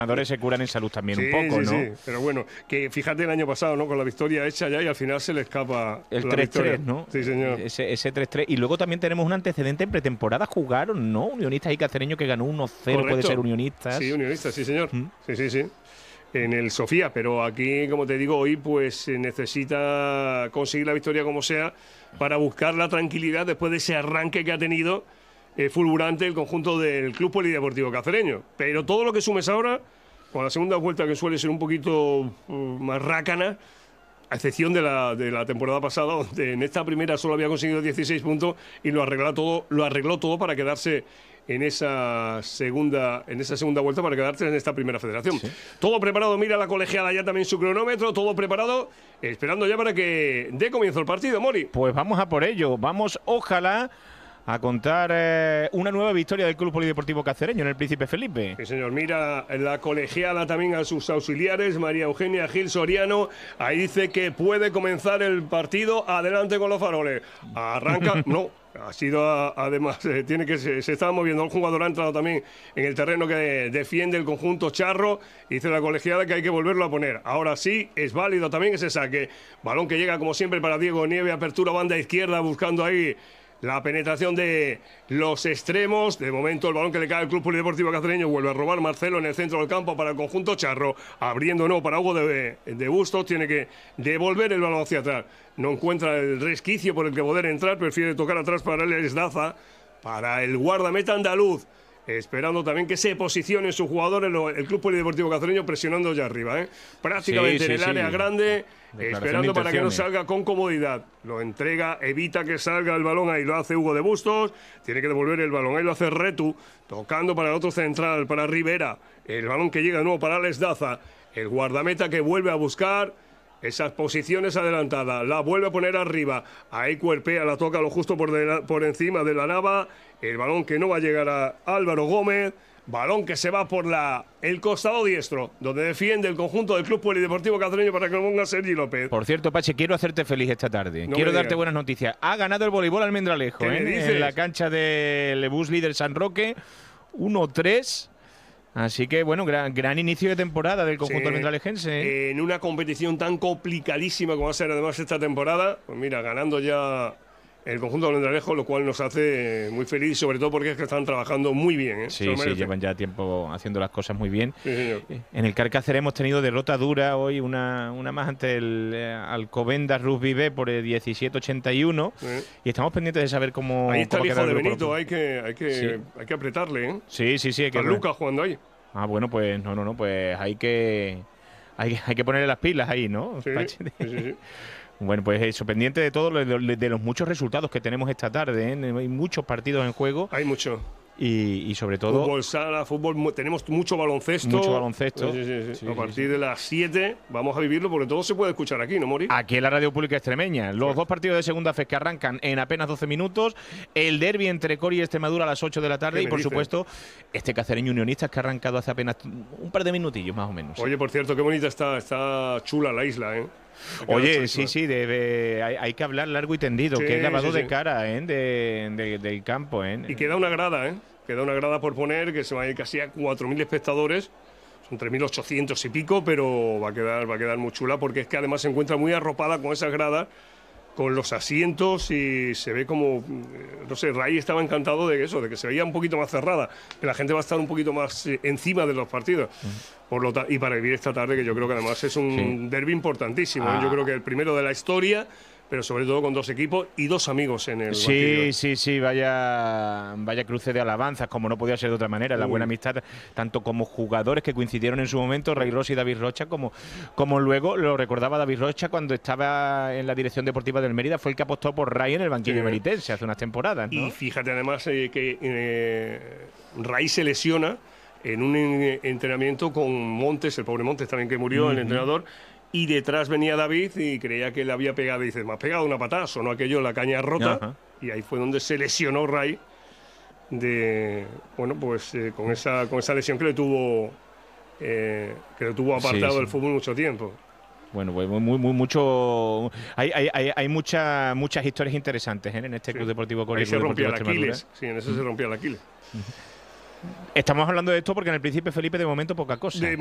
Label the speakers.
Speaker 1: entrenadores se curan en salud también un poco, ¿no?
Speaker 2: Sí, pero bueno, que fíjate el año pasado, ¿no? Con la victoria hecha ya y al final se le escapa
Speaker 1: el
Speaker 2: la
Speaker 1: 3-3,
Speaker 2: victoria.
Speaker 1: ¿no?
Speaker 2: Sí, señor.
Speaker 1: Ese 3-3. Y luego también tenemos un antecedente en pretemporada. Jugaron, ¿no? Unionistas y Cacereño que ganó 1-0, puede ser Unionistas.
Speaker 2: Sí, Unionistas, sí, señor. Sí. En el Sofía, pero aquí, como te digo, hoy pues se necesita conseguir la victoria como sea para buscar la tranquilidad después de ese arranque que ha tenido fulgurante el conjunto del Club Polideportivo Cacereño. Pero todo lo que sumes ahora, con la segunda vuelta que suele ser un poquito más rácana, a excepción de la temporada pasada, donde en esta primera solo había conseguido 16 puntos y lo arregló todo para quedarse en esa segunda vuelta, para quedarse en esta primera federación. Sí. Todo preparado, mira la colegiada ya también su cronómetro, todo preparado, esperando ya para que dé comienzo el partido, Mori.
Speaker 1: Pues vamos a por ello, vamos, ojalá, a contar una nueva victoria del Club Polideportivo Cacereño en el Príncipe Felipe.
Speaker 2: Sí, señor. Mira la colegiala también a sus auxiliares, María Eugenia Gil Soriano. Ahí dice que puede comenzar el partido. Adelante con los faroles. Arranca. No. Ha sido, además, se estaba moviendo. El jugador ha entrado también en el terreno que defiende el conjunto charro. Dice la colegiada que hay que volverlo a poner. Ahora sí, es válido también ese saque. Balón que llega, como siempre, para Diego Nieve. Apertura banda izquierda, buscando ahí la penetración de los extremos. De momento el balón que le cae al Club Polideportivo Cacereño. Vuelve a robar Marcelo en el centro del campo para el conjunto charro. Abriendo no para Hugo de Bustos. Tiene que devolver el balón hacia atrás. No encuentra el resquicio por el que poder entrar. Prefiere tocar atrás para el Daza. Para el guardameta andaluz. Esperando también que se posicione su jugador en el Club Polideportivo Cacereño, presionando ya arriba, prácticamente en el área grande, esperando para que no salga con comodidad. Lo entrega, evita que salga el balón, ahí lo hace Hugo de Bustos, tiene que devolver el balón, ahí lo hace Retu, tocando para el otro central, para Rivera, el balón que llega de nuevo para Alex Daza, el guardameta que vuelve a buscar esas posiciones adelantadas, la vuelve a poner arriba, ahí cuerpea, la toca lo justo por encima de la nava, el balón que no va a llegar a Álvaro Gómez, balón que se va por el costado diestro, donde defiende el conjunto del Club Polideportivo Cacereño para que lo ponga Sergi López.
Speaker 1: Por cierto, Pache, quiero hacerte feliz esta tarde, quiero darte buenas noticias. Ha ganado el voleibol Almendralejo, en la cancha del Bus Líder San Roque, 1-3. Así que, bueno, gran inicio de temporada del conjunto almendralejense.
Speaker 2: En una competición tan complicadísima como va a ser además esta temporada, pues mira, ganando ya el conjunto de Almendralejo, lo cual nos hace muy feliz, sobre todo porque es que están trabajando muy bien.
Speaker 1: Sí, llevan ya tiempo haciendo las cosas muy bien.
Speaker 2: Sí, señor.
Speaker 1: En el Carcácer hemos tenido derrota dura hoy, una más ante el Alcobendas Rugby B por el 17-81. Y estamos pendientes de saber cómo.
Speaker 2: Ahí está el hijo de Benito,
Speaker 1: hay
Speaker 2: que apretarle,
Speaker 1: Sí.
Speaker 2: Hay que Lucas jugando ahí.
Speaker 1: Ah, bueno, pues no, pues hay que ponerle las pilas ahí, ¿no?
Speaker 2: Sí.
Speaker 1: Bueno, pues eso, pendiente de todo, de los muchos resultados que tenemos esta tarde, Hay muchos partidos en juego.
Speaker 2: Hay mucho.
Speaker 1: Y sobre todo…
Speaker 2: Fútbol sala, fútbol, tenemos mucho baloncesto.
Speaker 1: Mucho baloncesto.
Speaker 2: Sí. A partir de las 7 vamos a vivirlo porque todo se puede escuchar aquí, ¿no, Mori?
Speaker 1: Aquí en la Radio Pública Extremeña. Los dos partidos de segunda fase que arrancan en apenas 12 minutos. El derbi entre Cori y Extremadura a las 8 de la tarde. Y por supuesto, este Cacereño Unionistas que ha arrancado hace apenas un par de minutillos más o menos.
Speaker 2: Oye, por cierto, qué bonita está chula la isla,
Speaker 1: Oye, sí, hay que hablar largo y tendido, que es lavado de cara, del campo,
Speaker 2: Y queda una grada, Queda una grada por poner, que se va a ir casi a 4.000 espectadores. Son 3.800 y pico, pero va a quedar muy chula, porque es que además se encuentra muy arropada con esas gradas, con los asientos, y se ve como, no sé, Ray estaba encantado de que se veía un poquito más cerrada, que la gente va a estar un poquito más encima de los partidos. Y para vivir esta tarde, que yo creo que además es un derbi importantísimo. Yo creo que el primero de la historia, pero sobre todo con dos equipos y dos amigos en el banquillo.
Speaker 1: Sí, vaya cruce de alabanzas, como no podía ser de otra manera, la buena amistad, tanto como jugadores que coincidieron en su momento, Ray Ross y David Rocha, como luego lo recordaba David Rocha cuando estaba en la dirección deportiva del Mérida, fue el que apostó por Ray en el banquillo meritense hace unas temporadas, ¿no?
Speaker 2: Y fíjate además que Ray se lesiona en un entrenamiento con Montes, el pobre Montes también que murió, el entrenador, y detrás venía David y creía que le había pegado, y dice, me has pegado una patada, sonó aquello, la caña rota, y ahí fue donde se lesionó Ray, con esa lesión que le tuvo apartado del fútbol mucho tiempo.
Speaker 1: Bueno, pues mucho. Hay muchas historias interesantes en este Club Deportivo Cori.
Speaker 2: Ahí se rompía el Aquiles. Sí, en eso se rompía el Aquiles.
Speaker 1: Estamos hablando de esto porque en el Príncipe Felipe de momento poca cosa.